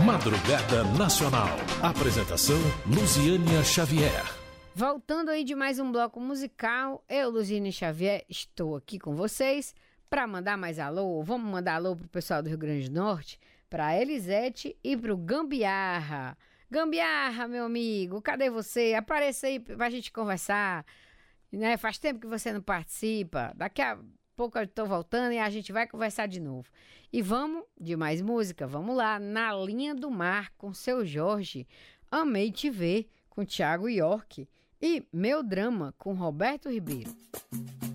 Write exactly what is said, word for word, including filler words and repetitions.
Madrugada Nacional. Apresentação Luziânia Xavier. Voltando aí de mais um bloco musical, eu, Luziânia Xavier, estou aqui com vocês para mandar mais alô. Vamos mandar alô pro pessoal do Rio Grande do Norte, para Elisete e pro Gambiarra. Gambiarra, meu amigo, cadê você? Apareça aí pra gente conversar. Né? Faz tempo que você não participa. Daqui a pouco eu tô voltando e a gente vai conversar de novo. E vamos de mais música. Vamos lá, Na Linha do Mar, com Seu Jorge. Amei Te Ver, com Thiago York. E Meu Drama, com Roberto Ribeiro.